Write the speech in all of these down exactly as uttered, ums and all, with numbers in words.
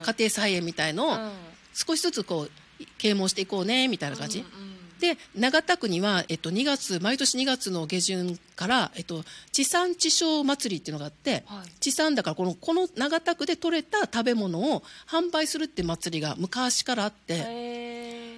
家庭菜園みたいのを少しずつこう啓蒙していこうねみたいな感じ、うんうん、で長田区には、えっと、にがつ毎年にがつの下旬から、えっと、地産地消祭りっていうのがあって、はい、地産だからこの、この長田区で採れた食べ物を販売するっていう祭りが昔からあって、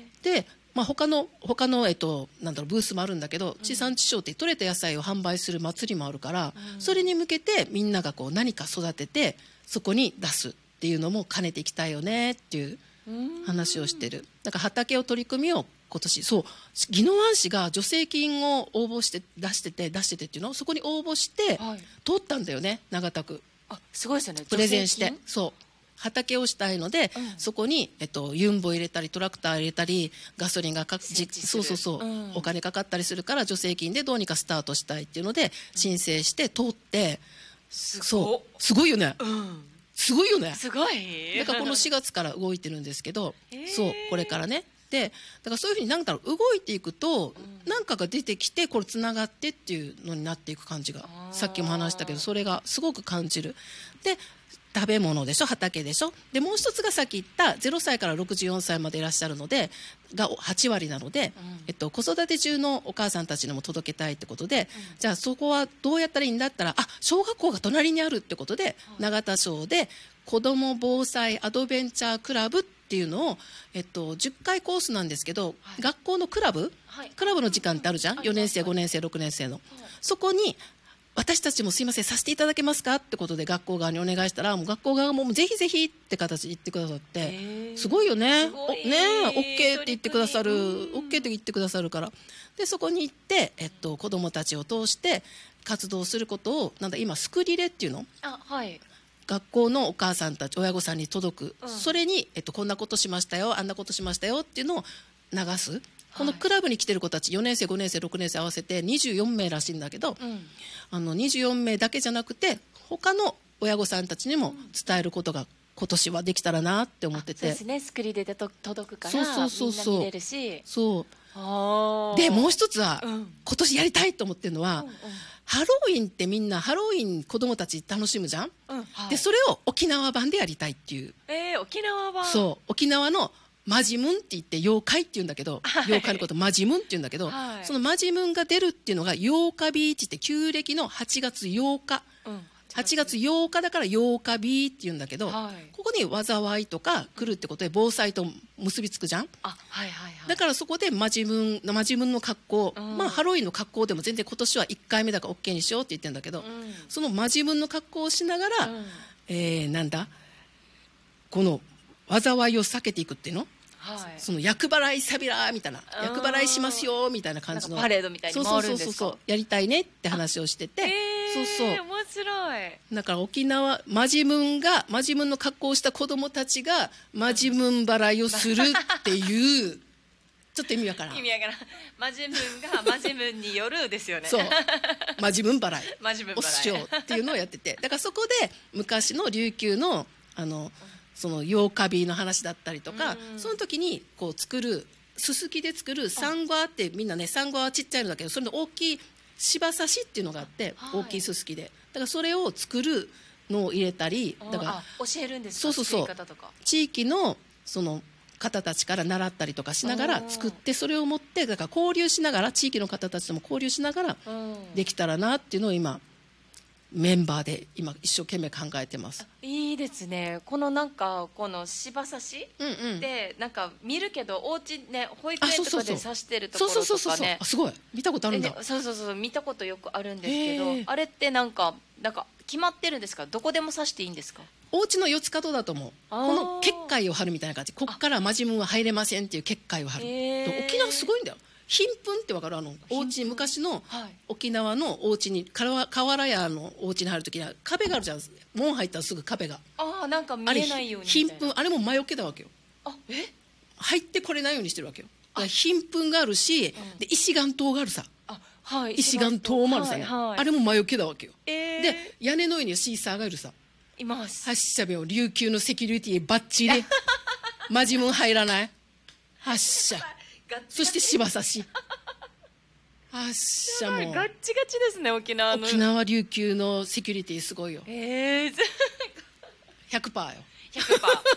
でまあ、他の、他の、えっと、なんだろうブースもあるんだけど、うん、地産地消って採れた野菜を販売する祭りもあるから、うん、それに向けてみんながこう何か育ててそこに出すっていうのも兼ねていきたいよねっていう話をしてる。だから畑を取り組みを今年そう宜野湾市が助成金を応募して出してて出しててっていうのそこに応募して、はい、通ったんだよね長田区。 あすごいですよね。 プレゼンしてそう畑をしたいので、うん、そこに、えっと、ユンボ入れたりトラクター入れたりガソリンがかそうそうそう、うん、お金かかったりするから助成金でどうにかスタートしたいっていうので申請して通って、 すごそうすごいよね、うん、すごいよね。 すごい。 だからこのしがつから動いてるんですけど、そうこれからねでだからそういうふうになんだろう動いていくと何、うん、かが出てきてこれつながってっていうのになっていく感じがさっきも話したけどそれがすごく感じる。で食べ物でしょ畑でしょでもう一つがさっき言ったゼロさいからろくじゅうよんさいまでいらっしゃるのでがはちわりなので、うんえっと、子育て中のお母さんたちにも届けたいってことで、うん、じゃあそこはどうやったらいいんだったらあ小学校が隣にあるってことで、うん、永田町で子ども防災アドベンチャークラブっていうのを、えっと、じゅっかいコースなんですけど、はい、学校のクラブ、はい、クラブの時間ってあるじゃん、うん、よねんせいごねんせいろくねんせいの、はい、そこに私たちもすいませんさせていただけますかってことで学校側にお願いしたらもう学校側もぜひぜひって形で言ってくださってすごいよね。おねえ OK って言ってくださる OK って言ってくださるからでそこに行って、えっと、子どもたちを通して活動することをなんだ今スクリレっていうのあ、はい、 学校のお母さんたち親御さんに届く、うん、それに、えっと、こんなことしましたよあんなことしましたよっていうのを流す。このクラブに来てる子たちよねんせいごねんせいろくねんせい合わせてにじゅうよんめいらしいんだけど、うん、あのにじゅうよんめいだけじゃなくて他の親御さんたちにも伝えることが今年はできたらなって思ってて、 そうですねスクリで届くからそうそうそうそうみんな見れるしそうあでもう一つは、うん、今年やりたいと思ってるのは、うんうん、ハロウィンってみんなハロウィン子供たち楽しむじゃん、うんはい、でそれを沖縄版でやりたいっていう、 えー、沖縄版そう沖縄のマジムンって言って妖怪って言うんだけど、はい、妖怪のことマジムンって言うんだけど、はい、そのマジムンが出るっていうのがようかビーチって旧暦のはちがつようか、うん、はちがつようかだからようかビーって言うんだけど、はい、ここに災いとか来るってことで防災と結びつくじゃんあ、はいはいはい、 だからそこでマジムンマジムンの格好、うん、まあハロウィンの格好でも全然今年はいっかいめだから OK にしようって言ってるんだけど、うん、そのマジムンの格好をしながら、うんえー、なんだこの災いを避けていくっていうのはい、その厄払いサビラーみたいな厄払いしますよみたいな感じのパレードみたいに回るんですか。そうそうそうそうやりたいねって話をしてて、 そうそう面白い。 だから沖縄マジムンがマジムンの格好をした子供たちがマジムン払いをするっていうちょっと意味わからん意味わからんマジムンがマジムンによるですよねそうマジムン払いマジムン払いをしようっていうのをやっててだからそこで昔の琉球のあのそのヨーカビーの話だったりとか、うん、その時にこう作るすすきで作るサンゴアってみんなねサンゴアはちっちゃいのだけどそれの大きい芝刺しっていうのがあって、はい、大きいすすきでだからそれを作るのを入れたりだから教えるんですか。 そうそうそう地域のその方たちから習ったりとかしながら作ってそれを持ってだから交流しながら地域の方たちとも交流しながらできたらなっていうのを今メンバーで今一生懸命考えてます。 いいですね。このなんかこの芝刺しでなんか見るけどお家ね保育園とかで刺してるところとかねすごい見たことあるんだ。 そうそうそう見たことよくあるんですけどあれってなんかなんか決まってるんですか。どこでも刺していいんですか。 お家の四つ角だと思う。この結界を張るみたいな感じこっからマジムンは入れませんっていう結界を張る。沖縄すごいんだよ。貧困って分かるあのお家昔の沖縄のお家に瓦屋のお家に入るときには壁があるじゃん門入ったらすぐ壁がああなんか見えないように貧困あれも魔除けだわけよ。 あえ入ってこれないようにしてるわけよ。だから貧困があるし、うん、で石岩島があるさあ、はい、石岩島もあるさね、はいはい、あれも魔除けだわけよ、えー、で屋根の上にシーサーがいるさいます発射病琉球のセキュリティバッチリマジムン入らない発射そして芝刺し発射もガッチガチですね沖縄の沖縄琉球のセキュリティすごいよ。 えー、 ひゃくパーセント よひゃくパーセント